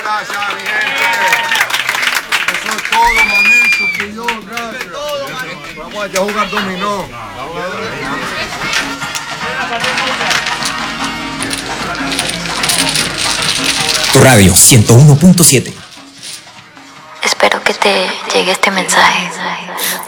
gracias, mi gente. Eso es todo, manito, que yo, gracias. Vamos allá a jugar dominó. Tu radio 101.7. Espero que te llegue este mensaje.